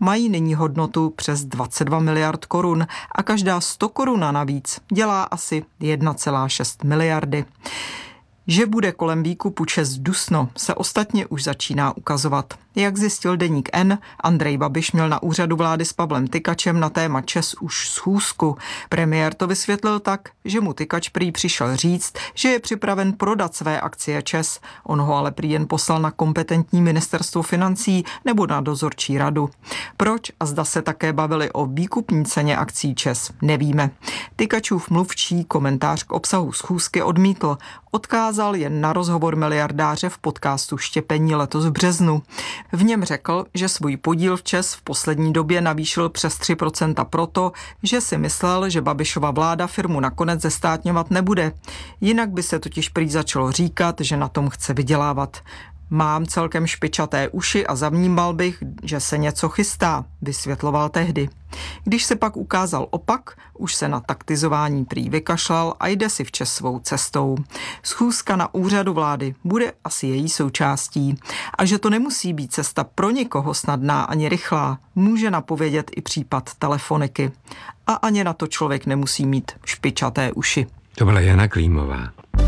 mají nyní hodnotu přes 22 miliard korun a každá 100 koruna navíc dělá asi 1,6 miliardy. Že bude kolem výkupu ČEZ dusno, se ostatně už začíná ukazovat. Jak zjistil deník N, Andrej Babiš měl na úřadu vlády s Pavlem Tykačem na téma ČEZ už schůzku. Premiér to vysvětlil tak, že mu Tykač prý přišel říct, že je připraven prodat své akcie ČEZ. On ho ale prý jen poslal na kompetentní ministerstvo financí nebo na dozorčí radu. Proč a zda se také bavili o výkupní ceně akcí ČEZ, nevíme. Tykačův mluvčí komentář k obsahu schůzky odmítl. Odkázal jen na rozhovor miliardáře v podcastu Štěpení letos v březnu. V něm řekl, že svůj podíl v ČEZ v poslední době navýšil přes 3% proto, že si myslel, že Babišova vláda firmu nakonec zestátňovat nebude. Jinak by se totiž prý začalo říkat, že na tom chce vydělávat. Mám celkem špičaté uši a zavnímal bych, že se něco chystá, vysvětloval tehdy. Když se pak ukázal opak, už se na taktizování prý vykašlal a jde si v ČEZ svou cestou. Schůzka na úřadu vlády bude asi její součástí. A že to nemusí být cesta pro nikoho snadná ani rychlá, může napovědět i případ Telefoniky. A ani na to člověk nemusí mít špičaté uši. To byla Jana Klímová.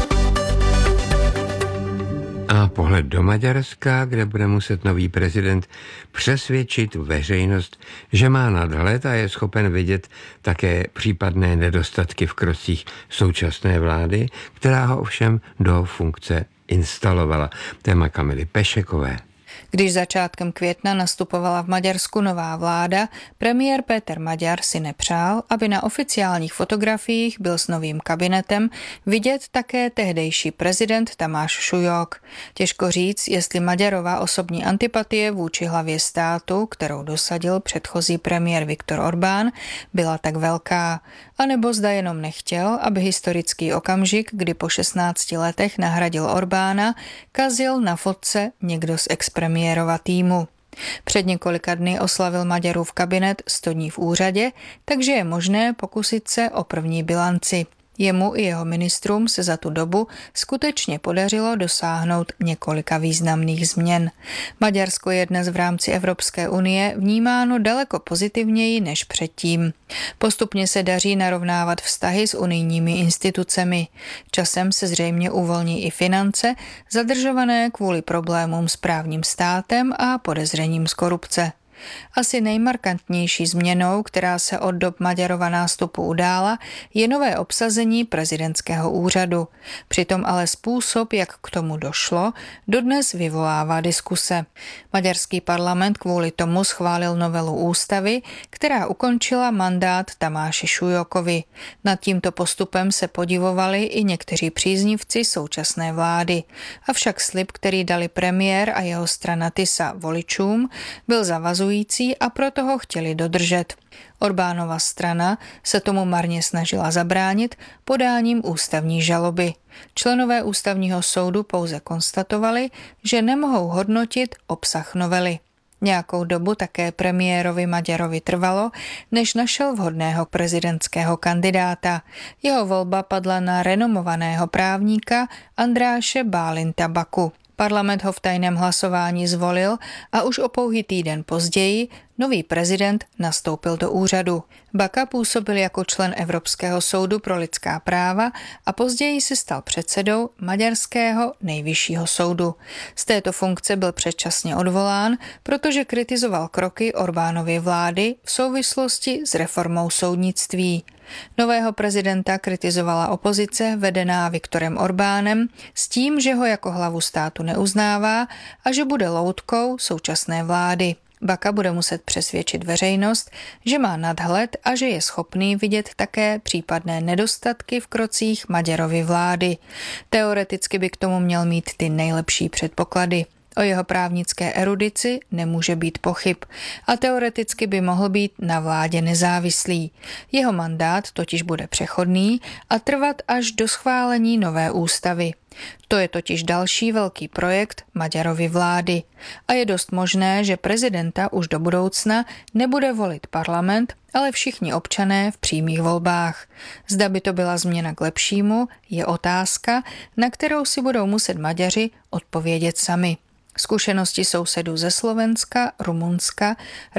A pohled do Maďarska, kde bude muset nový prezident přesvědčit veřejnost, že má nadhled a je schopen vidět také případné nedostatky v krocích současné vlády, která ho ovšem do funkce instalovala. Téma Kamily Pešekové. Když začátkem května nastupovala v Maďarsku nová vláda, premiér Péter Maďar si nepřál, aby na oficiálních fotografiích byl s novým kabinetem vidět také tehdejší prezident Tamáš Šujok. Těžko říct, jestli Maďarova osobní antipatie vůči hlavě státu, kterou dosadil předchozí premiér Viktor Orbán, byla tak velká, anebo zda jenom nechtěl, aby historický okamžik, kdy po 16 letech nahradil Orbána, kazil na fotce někdo z expremiérova týmu. Před několika dny oslavil Maďarův kabinet 100 dní v úřadě, takže je možné pokusit se o první bilanci. Jemu i jeho ministrům se za tu dobu skutečně podařilo dosáhnout několika významných změn. Maďarsko je dnes v rámci Evropské unie vnímáno daleko pozitivněji než předtím. Postupně se daří narovnávat vztahy s unijními institucemi. Časem se zřejmě uvolní i finance, zadržované kvůli problémům s právním státem a podezřením z korupce. Asi nejmarkantnější změnou, která se od dob Maďarova nástupu udála, je nové obsazení prezidentského úřadu. Přitom ale způsob, jak k tomu došlo, dodnes vyvolává diskuse. Maďarský parlament kvůli tomu schválil novelu ústavy, která ukončila mandát Tamáši Šujokovi. Nad tímto postupem se podivovali i někteří příznivci současné vlády. Avšak slib, který dali premiér a jeho strana TISA voličům, byl zavazující a proto ho chtěli dodržet. Orbánova strana se tomu marně snažila zabránit podáním ústavní žaloby. Členové ústavního soudu pouze konstatovali, že nemohou hodnotit obsah novely. Nějakou dobu také premiérovi Maďarovi trvalo, než našel vhodného prezidentského kandidáta. Jeho volba padla na renomovaného právníka Andráše Bálinta Baku. Parlament ho v tajném hlasování zvolil a už o pouhý týden později nový prezident nastoupil do úřadu. Baka působil jako člen Evropského soudu pro lidská práva a později se stal předsedou maďarského nejvyššího soudu. Z této funkce byl předčasně odvolán, protože kritizoval kroky Orbánovy vlády v souvislosti s reformou soudnictví. Nového prezidenta kritizovala opozice vedená Viktorem Orbánem s tím, že ho jako hlavu státu neuznává a že bude loutkou současné vlády. Baka bude muset přesvědčit veřejnost, že má nadhled a že je schopný vidět také případné nedostatky v krocích Maďarovy vlády. Teoreticky by k tomu měl mít ty nejlepší předpoklady. O jeho právnické erudici nemůže být pochyb a teoreticky by mohl být na vládě nezávislý. Jeho mandát totiž bude přechodný a trvat až do schválení nové ústavy. To je totiž další velký projekt Maďarovy vlády a je dost možné, že prezidenta už do budoucna nebude volit parlament, ale všichni občané v přímých volbách. Zda by to byla změna k lepšímu, je otázka, na kterou si budou muset Maďaři odpovědět sami. Zkušenosti sousedů ze Slovenska, Rumunska,